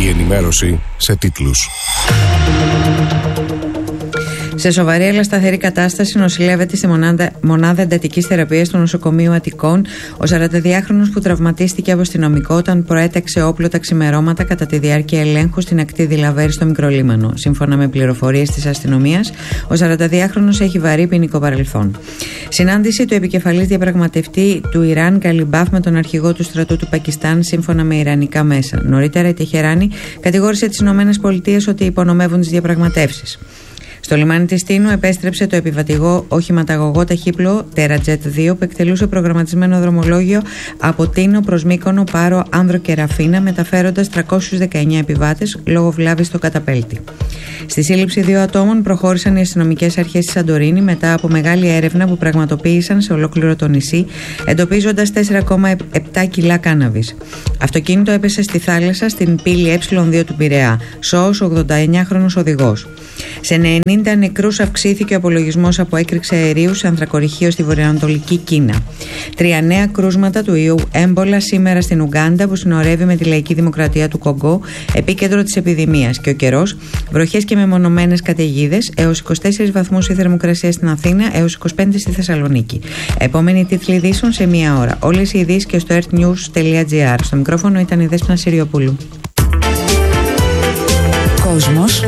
ενημέρωση σε τίτλους. Σε σοβαρή αλλά σταθερή κατάσταση νοσηλεύεται στη μονάδα εντατικής θεραπείας του νοσοκομείου Αττικών ο 42χρονος που τραυματίστηκε από αστυνομικό όταν προέταξε όπλο τα ξημερώματα κατά τη διάρκεια ελέγχου στην ακτή Δηλαβέρη στο Μικρολίμανο. Σύμφωνα με πληροφορίες της αστυνομίας, ο 42χρονος έχει βαρύ ποινικό παρελθόν. Συνάντηση του επικεφαλής διαπραγματευτή του Ιράν Καλιμπάφ με τον αρχηγό του στρατού του Πακιστάν, σύμφωνα με ιρανικά μέσα. Νωρίτερα, η Τεχεράνη κατηγόρησε τις ΗΠΑ ότι υπονομεύουν τις διαπραγματεύσεις. Στο λιμάνι της Τίνου επέστρεψε το επιβατηγό οχηματαγωγό ταχύπλοο Terajet 2 που εκτελούσε προγραμματισμένο δρομολόγιο από Τίνο προς Μύκονο, Πάρο, Άνδρο και Ραφίνα, μεταφέροντας 319 επιβάτες λόγω βλάβης στο καταπέλτη. Στη σύλληψη 2 ατόμων προχώρησαν οι αστυνομικές αρχές της Σαντορίνη μετά από μεγάλη έρευνα που πραγματοποίησαν σε ολόκληρο το νησί, εντοπίζοντας 4,7 κιλά κάναβης. Αυτοκίνητο έπεσε στη θάλασσα στην πύλη Ε2 του Πειραιά. Σώος 89χρονος οδηγός. Σε 90 νεκρούς αυξήθηκε ο απολογισμός από έκρηξη αερίου σε ανθρακοριχείο στη βορειοανατολική Κίνα. 3 νέα κρούσματα του ιού έμπολα σήμερα στην Ουγκάντα που συνορεύει με τη Λαϊκή Δημοκρατία του Κονγκό, επίκεντρο της επιδημίας. Και ο καιρός, βροχές και μεμονωμένες καταιγίδες, έως 24 βαθμούς η θερμοκρασία στην Αθήνα, έως 25 στη Θεσσαλονίκη. Επόμενη τίτλοι ειδήσεων σε μία ώρα. Όλες οι ειδήσεις και στο earthnews.gr. Στο μικρόφωνο ήταν η Δέσποινα Συριοπούλου. Κόσμος